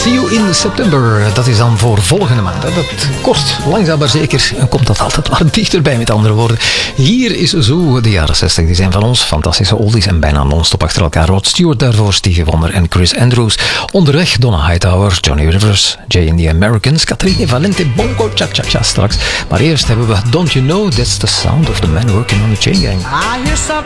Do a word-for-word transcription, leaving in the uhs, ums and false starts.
See You in September. Dat is dan voor volgende maand. Dat kost langzaam maar zeker. En komt dat altijd wat dichterbij, met andere woorden. Hier is zo de jaren zestig. Die zijn van ons. Fantastische oldies en bijna non-stop achter elkaar. Rod Stewart daarvoor, Stevie Wonder en Chris Andrews. Onderweg Donna Hightower, Johnny Rivers, Jay and the Americans, Catherine Valente, Bongo, Cha Cha Cha straks. Maar eerst hebben we Don't You Know That's the Sound of the Man Working on the Chain Gang. I hear something